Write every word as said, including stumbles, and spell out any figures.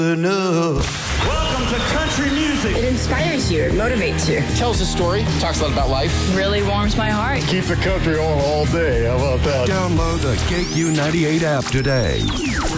Welcome to country music. It inspires you, it motivates you. Tells a story, talks a lot about life. Really warms my heart. Keep the country on all day. How about that? Download the K Q ninety-eight app today.